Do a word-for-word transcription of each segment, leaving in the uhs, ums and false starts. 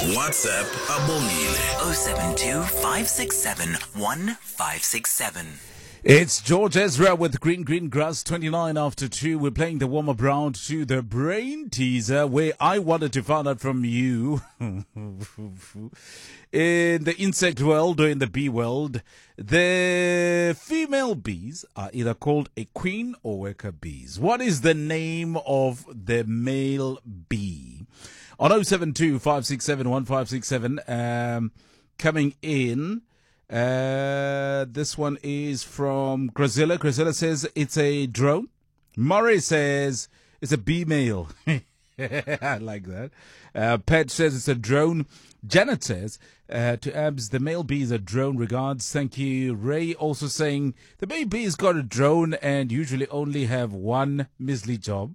WhatsApp Abongile oh seven two, five six seven, one five six seven. It's George Ezra with Green Green Grass, twenty-nine after two. We're playing the warm-up round to the brain teaser, where I wanted to find out from you, in the insect world or in the bee world, the female bees are either called a queen or worker bees. What is the name of the male bee? On oh seven two, five six seven, one five six seven, um, coming in... Uh, this one is from Grazilla. Grazilla says it's a drone. Murray says it's a bee male. I like that. Uh, Pet says it's a drone. Janet says, uh, to Abs, the male bee is a drone. Regards. Thank you. Ray also saying the male bee's got a drone and usually only have one measly job.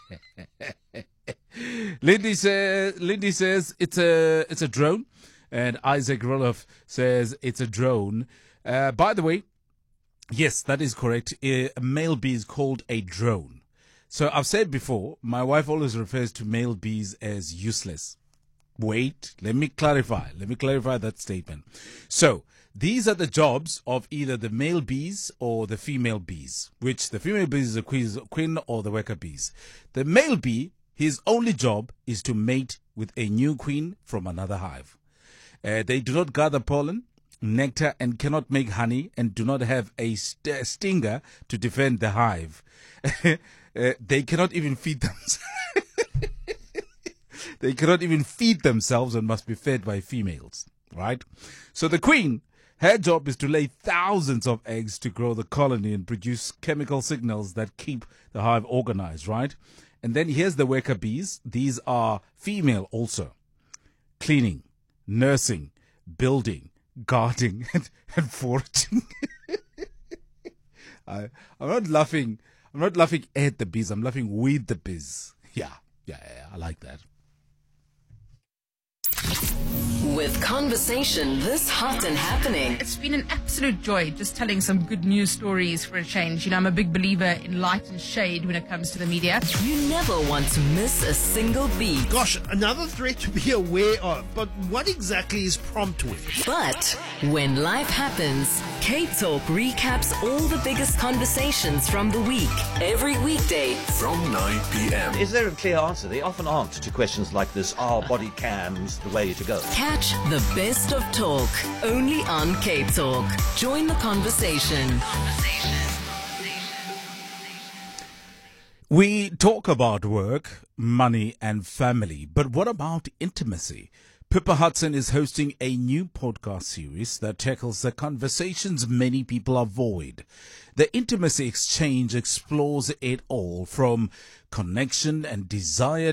Lindy says, Lindy says it's a, it's a drone. And Isaac Roloff says it's a drone. Uh, by the way, yes, that is correct. A male bee is called a drone. So I've said before, my wife always refers to male bees as useless. Wait, let me clarify. Let me clarify that statement. So these are the jobs of either the male bees or the female bees, which the female bee is the queen or the worker bees. The male bee, his only job is to mate with a new queen from another hive. Uh, they do not gather pollen, nectar, and cannot make honey, and do not have a st- stinger to defend the hive. uh, they cannot even feed themselves. They cannot even feed themselves and must be fed by females, right? So the queen, her job is to lay thousands of eggs to grow the colony and produce chemical signals that keep the hive organized, right? And then here's the worker bees. These are female also. Cleaning, nursing, building, guarding, and, and foraging. I, I'm not laughing. I'm not laughing at the bees. I'm laughing with the bees. Yeah, yeah, yeah, I like that. With conversation this hot and happening. It's been an absolute joy just telling some good news stories for a change. You know, I'm a big believer in light and shade when it comes to the media. You never want to miss a single beat. Gosh, another threat to be aware of. But what exactly is prompt with? But when life happens, K-Talk recaps all the biggest conversations from the week. Every weekday from nine p.m. Is there a clear answer? They often aren't to questions like this. Are body cams the way to go? Catch the best of talk only on K-Talk. Join the conversation. We talk about work, money, and family, but what about intimacy? Pippa Hudson is hosting a new podcast series that tackles the conversations many people avoid. The Intimacy Exchange explores it all, from connection and desire